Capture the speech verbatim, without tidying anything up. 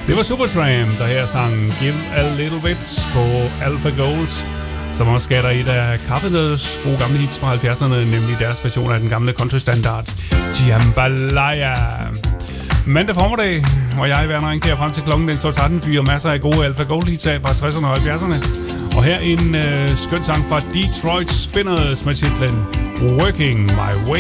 Det var Supertramp, der her sang Give a Little Bit på Alpha Gold, som også gav dig et af Carpenters gode gamle hits fra halvfjerdserne, nemlig deres version af den gamle country-standard Jambalaya. Mandag formiddag, hvor jeg, Werner Ringkjær, frem til klokken den står tretten, fyrer masser af gode Alpha Gold hits af fra tresserne og halvfjerdserne. Og her en øh, skøn sang fra Detroit Spinners med titlen Working My Way.